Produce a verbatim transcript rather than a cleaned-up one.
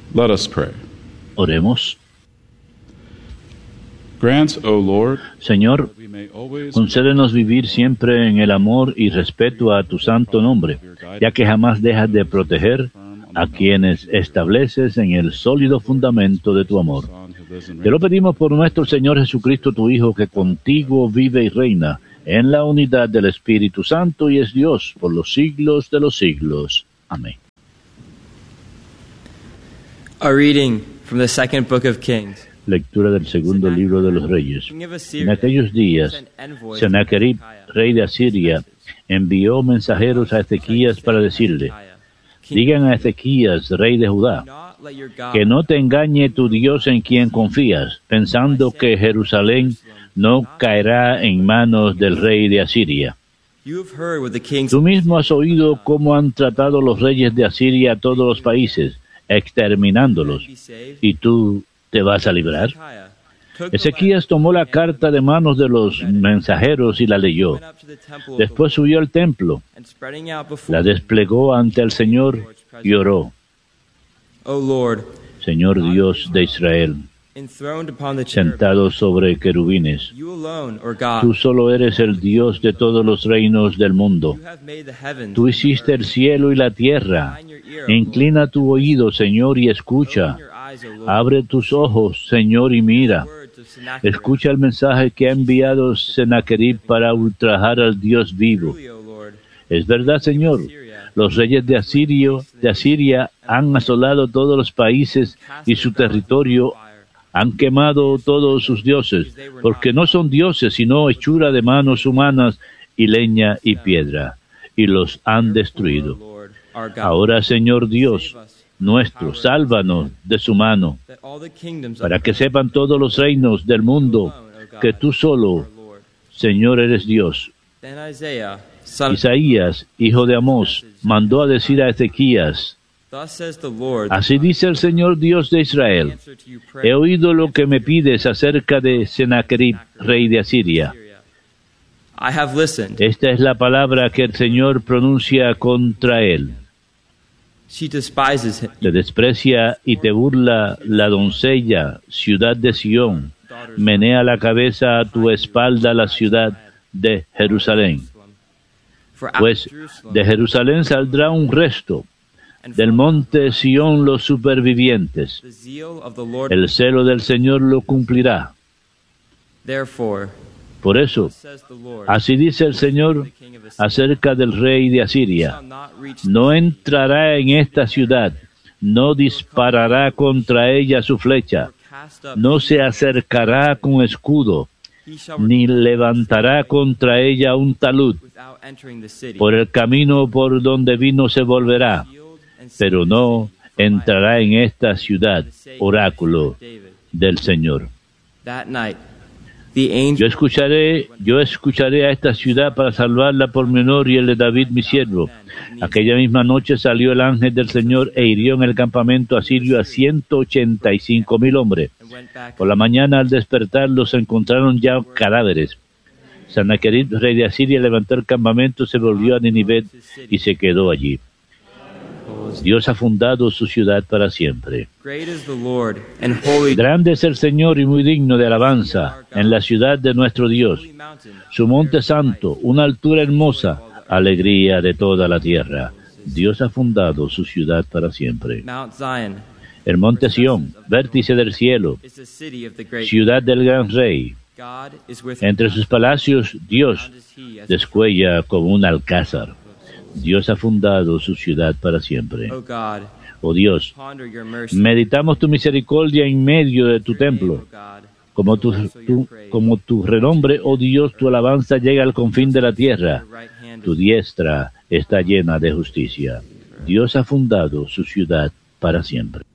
Let us pray. Oremos. Grant, O Lord, Señor, that we may always concédenos vivir siempre en el amor y respeto a tu santo nombre, ya que jamás dejas de proteger a quienes estableces en el sólido fundamento de tu amor. Te lo pedimos por nuestro Señor Jesucristo, tu Hijo, que contigo vive y reina en la unidad del Espíritu Santo y es Dios por los siglos de los siglos. Amén. A reading from the second book of Kings. Lectura del segundo libro de los Reyes. En aquellos días, Sennacherib, rey de Asiria, envió mensajeros a Ezequías para decirle: digan a Ezequías, rey de Judá, que no te engañe tu Dios en quien confías, pensando que Jerusalén no caerá en manos del rey de Asiria. Tú mismo has oído cómo han tratado los reyes de Asiria a todos los países, exterminándolos, y tú te vas a librar. Ezequías tomó la carta de manos de los mensajeros y la leyó. Después subió al templo, la desplegó ante el Señor y oró: Señor Dios de Israel, sentado sobre querubines, tú solo eres el Dios de todos los reinos del mundo. Tú hiciste el cielo y la tierra. Inclina tu oído, Señor, y escucha. Abre tus ojos, Señor, y mira. Escucha el mensaje que ha enviado Sennacherib para ultrajar al Dios vivo. Es verdad, Señor, los reyes de Asiria, de Asiria han asolado todos los países y su territorio, han quemado todos sus dioses, porque no son dioses, sino hechura de manos humanas y leña y piedra, y los han destruido. Ahora, Señor Dios nuestro, sálvanos de su mano, para que sepan todos los reinos del mundo que tú solo, Señor, eres Dios. Isaías, hijo de Amós, mandó a decir a Ezequías: así dice el Señor Dios de Israel, he oído lo que me pides acerca de Sennacherib, rey de Asiria. Esta es la palabra que el Señor pronuncia contra él. Te desprecia y te burla la doncella, ciudad de Sión. Menea la cabeza a tu espalda la ciudad de Jerusalén. Pues de Jerusalén saldrá un resto, del monte Sión los supervivientes. El celo del Señor lo cumplirá. Por eso, así dice el Señor acerca del rey de Asiria: no entrará en esta ciudad, no disparará contra ella su flecha, no se acercará con escudo, ni levantará contra ella un talud. Por el camino por donde vino se volverá, pero no entrará en esta ciudad. Oráculo del Señor. Yo escucharé, yo escucharé a esta ciudad para salvarla por mi honor y el de David mi siervo. Aquella misma noche salió el ángel del Señor e hirió en el campamento asirio a ciento ochenta y cinco mil hombres. Por la mañana al despertar los encontraron ya cadáveres. Sennacherib, rey de Asiria, levantó el campamento, se volvió a Nínive y se quedó allí. Dios ha fundado su ciudad para siempre. Grande es el Señor y muy digno de alabanza en la ciudad de nuestro Dios. Su monte santo, una altura hermosa, alegría de toda la tierra. Dios ha fundado su ciudad para siempre. El monte Sión, vértice del cielo, ciudad del gran rey. Entre sus palacios, Dios descuella como un alcázar. Dios ha fundado su ciudad para siempre. Oh Dios, meditamos tu misericordia en medio de tu templo. Como tu, tu, como tu renombre, oh Dios, tu alabanza llega al confín de la tierra. Tu diestra está llena de justicia. Dios ha fundado su ciudad para siempre.